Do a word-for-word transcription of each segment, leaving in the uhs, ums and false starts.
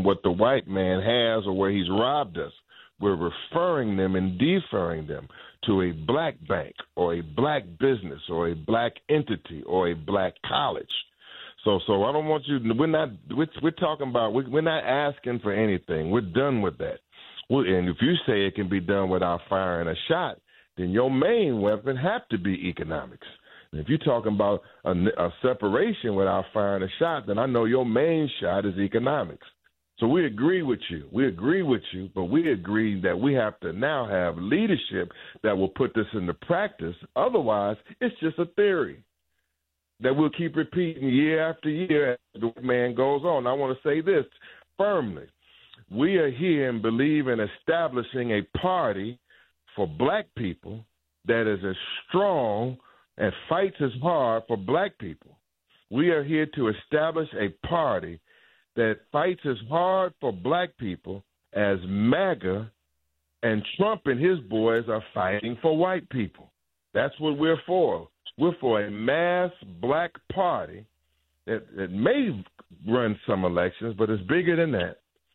from what the white man has or where he's robbed us. We're referring them and deferring them to a black bank or a black business or a black entity or a black college. So, so I don't want you. We're not. We're, we're talking about. We're, we're not asking for anything. We're done with that. We're, and if you say it can be done without firing a shot, then your main weapon have to be economics. And if you're talking about a, a separation without firing a shot, then I know your main shot is economics. So we agree with you. We agree with you, but we agree that we have to now have leadership that will put this into practice. Otherwise, it's just a theory that we'll keep repeating year after year as the man goes on. I want to say this firmly. We are here and believe in establishing a party for black people that is as strong and fights as hard for black people. We are here to establish a party that fights as hard for black people as MAGA and Trump and his boys are fighting for white people. That's what we're for. We're for a mass black party that, that may run some elections, but it's bigger than that.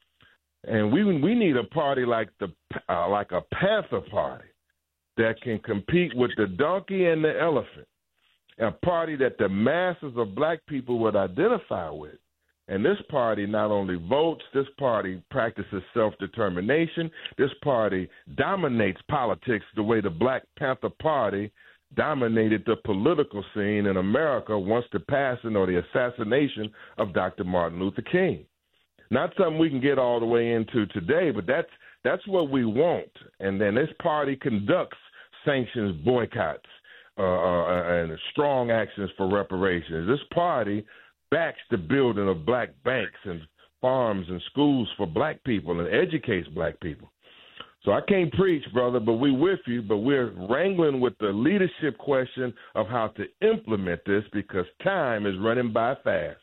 And we we need a party like the uh, like a Panther Party that can compete with the donkey and the elephant, a party that the masses of black people would identify with. And this party not only votes, this party practices self-determination. This party dominates politics the way the Black Panther Party dominated the political scene in America once the passing or the assassination of Doctor Martin Luther King. Not something we can get all the way into today, but that's that's what we want. And then this party conducts sanctions, boycotts, uh, uh, and strong actions for reparations. This party backs the building of black banks and farms and schools for black people and educates black people. So I can't preach, brother, but we with you, but we're wrangling with the leadership question of how to implement this because time is running by fast.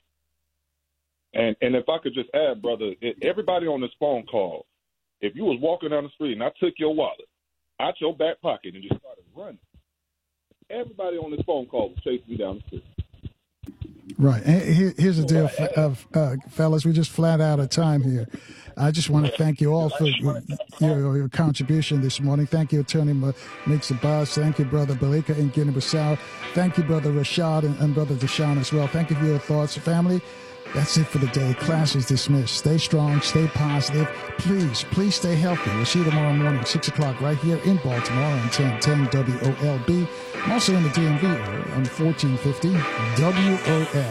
And and if I could just add, brother, everybody on this phone call, if you was walking down the street and I took your wallet out your back pocket and just started running, everybody on this phone call was chasing me down the street. Right. And here, here's the deal, of, uh, fellas. We're just flat out of time here. I just want to thank you all for your, your, your contribution this morning. Thank you, Attorney Meeks Abbas. Thank you, Brother Balika in Guinea-Bissau. Thank you, Brother Rashad and, and Brother Deshaun as well. Thank you for your thoughts, family. That's it for the day. Class is dismissed. Stay strong. Stay positive. Please, please stay healthy. We'll see you tomorrow morning, six o'clock, right here in Baltimore on ten ten W O L B. I'm also in the D M V area on fourteen fifty W O L.